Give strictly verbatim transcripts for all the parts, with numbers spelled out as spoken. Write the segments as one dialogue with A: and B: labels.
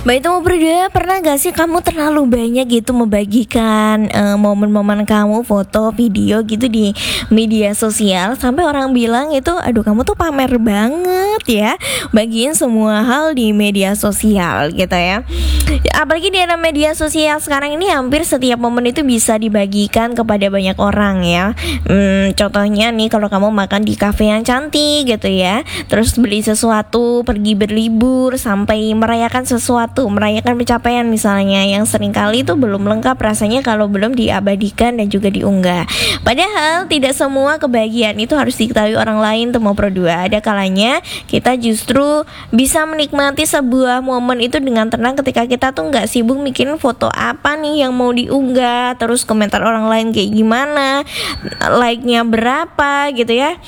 A: Mbak itu mau berdua, pernah gak sih kamu terlalu banyak gitu membagikan uh, momen-momen kamu, foto, video gitu di media sosial sampai orang bilang itu, aduh kamu tuh pamer banget ya, bagiin semua hal di media sosial gitu ya. Apalagi di era media sosial sekarang ini hampir setiap momen itu bisa dibagikan kepada banyak orang ya. hmm, Contohnya nih, kalau kamu makan di kafe yang cantik gitu ya, terus beli sesuatu, pergi berlibur, sampai merayakan sesuatu, merayakan pencapaian misalnya, yang seringkali itu belum lengkap rasanya kalau belum diabadikan dan juga diunggah. Padahal tidak semua kebahagiaan itu harus diketahui orang lain tuh mau berdua. Ada kalanya kita justru bisa menikmati sebuah momen itu dengan tenang ketika kita tuh nggak sibuk mikirin foto apa nih yang mau diunggah, terus komentar orang lain kayak gimana, like-nya berapa gitu ya.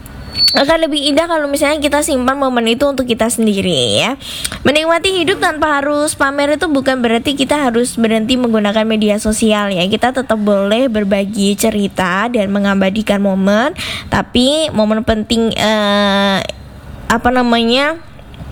A: Akan lebih indah kalau misalnya kita simpan momen itu untuk kita sendiri ya. Menikmati hidup tanpa harus pamer itu bukan berarti kita harus berhenti menggunakan media sosial ya. Kita tetap boleh berbagi cerita dan mengabadikan momen, tapi momen penting eh, apa namanya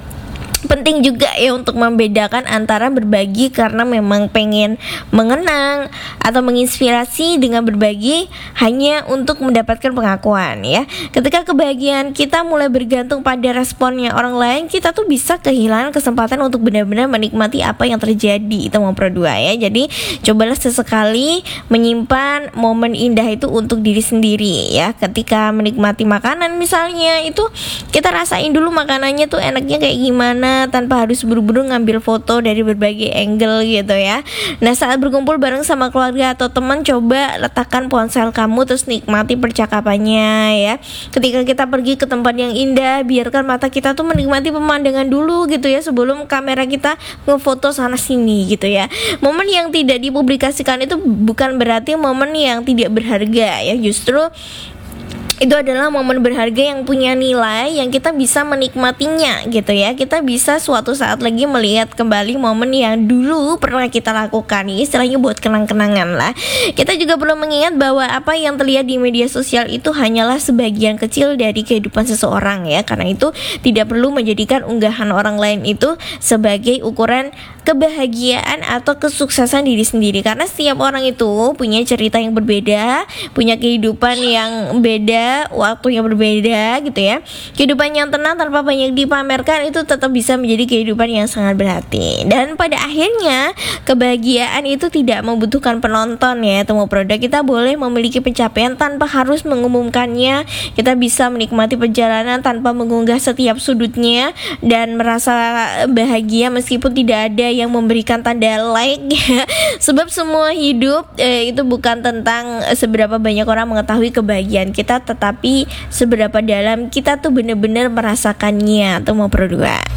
A: penting juga ya untuk membedakan antara berbagi karena memang pengen mengenang atau menginspirasi dengan berbagi hanya untuk mendapatkan pengakuan ya. Ketika kebahagiaan kita mulai bergantung pada responnya orang lain, kita tuh bisa kehilangan kesempatan untuk benar-benar menikmati apa yang terjadi itu mau berdua ya. Jadi cobalah sesekali menyimpan momen indah itu untuk diri sendiri ya. Ketika menikmati makanan misalnya, itu kita rasain dulu makanannya tuh enaknya kayak gimana, tanpa harus buru-buru ngambil foto dari berbagai angle gitu ya. Nah, saat berkumpul bareng sama keluarga atau teman, coba letakkan ponsel kamu terus nikmati percakapannya ya. Ketika kita pergi ke tempat yang indah, biarkan mata kita tuh menikmati pemandangan dulu gitu ya, sebelum kamera kita ngefoto sana sini gitu ya. Momen yang tidak dipublikasikan itu bukan berarti momen yang tidak berharga ya. Justru itu adalah momen berharga yang punya nilai, yang kita bisa menikmatinya gitu ya. Kita bisa suatu saat lagi melihat kembali momen yang dulu pernah kita lakukan, istilahnya buat kenang-kenangan lah. Kita juga perlu mengingat bahwa apa yang terlihat di media sosial itu hanyalah sebagian kecil dari kehidupan seseorang ya. Karena itu tidak perlu menjadikan unggahan orang lain itu sebagai ukuran kebahagiaan atau kesuksesan diri sendiri. Karena setiap orang itu punya cerita yang berbeda, punya kehidupan yang beda, waktu yang berbeda gitu ya. Kehidupan yang tenang tanpa banyak dipamerkan itu tetap bisa menjadi kehidupan yang sangat berarti. Dan pada akhirnya kebahagiaan itu tidak membutuhkan penonton ya. Temu produk, kita boleh memiliki pencapaian tanpa harus mengumumkannya. Kita bisa menikmati perjalanan tanpa mengunggah setiap sudutnya dan merasa bahagia meskipun tidak ada yang memberikan tanda like ya. Sebab semua hidup eh, itu bukan tentang seberapa banyak orang mengetahui kebahagiaan kita, tetapi seberapa dalam kita tuh benar-benar merasakannya tuh mau berdua.